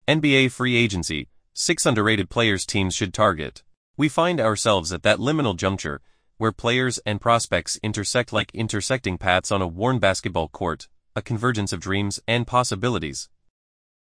NBA free agency, 6 underrated players teams should target. We find ourselves at that liminal juncture, where players and prospects intersect like intersecting paths on a worn basketball court, a convergence of dreams and possibilities.